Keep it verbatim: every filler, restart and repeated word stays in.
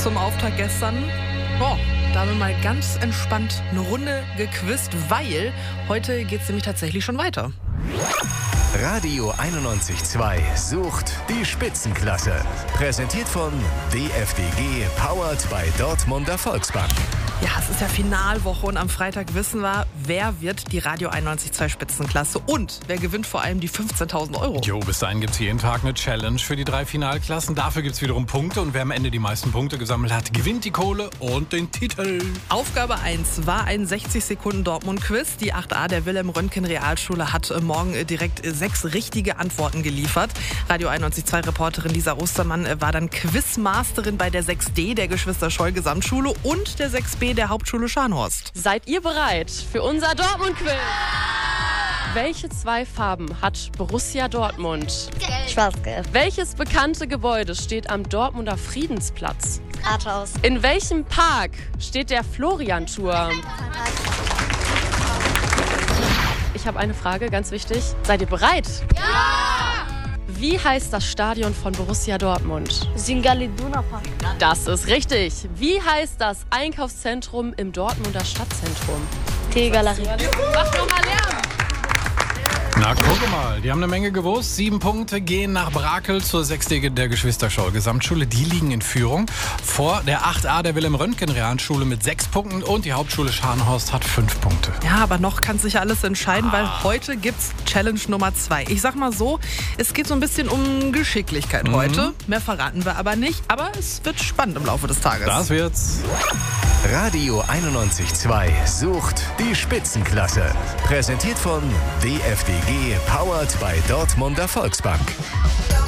zum Auftakt gestern. Boah, da haben wir mal ganz entspannt eine Runde gequizt, weil heute geht es nämlich tatsächlich schon weiter. Radio einundneunzig Komma zwei sucht die Spitzenklasse. Präsentiert von D F D G, powered by Dortmunder Volksbank. Ja, es ist ja Finalwoche und am Freitag wissen wir, wer wird die Radio einundneunzig Komma zwei Spitzenklasse und wer gewinnt vor allem die fünfzehntausend Euro. Jo, bis dahin gibt es jeden Tag eine Challenge für die drei Finalklassen. Dafür gibt es wiederum Punkte und wer am Ende die meisten Punkte gesammelt hat, gewinnt die Kohle und den Titel. Aufgabe eins war ein sechzig Sekunden Dortmund-Quiz. Die acht a der Wilhelm-Röntgen-Realschule hat morgen direkt sechs richtige Antworten geliefert. Radio einundneunzig Komma zwei Reporterin Lisa Ostermann war dann Quizmasterin bei der sechs d der Geschwister Scholl Gesamtschule und der sechs b der Hauptschule Scharnhorst. Seid ihr bereit für unser Dortmund-Quiz? Welche zwei Farben hat Borussia Dortmund? Schwarz-Gelb. Welches bekannte Gebäude steht am Dortmunder Friedensplatz? Rathaus. In welchem Park steht der Florianturm? Ich habe eine Frage, ganz wichtig. Seid ihr bereit? Ja! Wie heißt das Stadion von Borussia Dortmund? Signal Iduna Park. Das ist richtig. Wie heißt das Einkaufszentrum im Dortmunder Stadtzentrum? T-Galerie. Mach nochmal Lärm! Na, guck mal, die haben eine Menge gewusst. Sieben Punkte gehen nach Brakel zur sechs d der Geschwister Scholl Gesamtschule. Die liegen in Führung vor der acht a der Wilhelm-Röntgen-Realschule mit sechs Punkten und die Hauptschule Scharnhorst hat fünf Punkte. Ja, aber noch kann sich ja alles entscheiden, weil heute gibt's Challenge Nummer zwei. Ich sag mal so, es geht so ein bisschen um Geschicklichkeit Mhm. heute. Mehr verraten wir aber nicht, aber es wird spannend im Laufe des Tages. Das wird's. Radio einundneunzig Komma zwei sucht die Spitzenklasse. Präsentiert von D F D G, powered by Dortmunder Volksbank.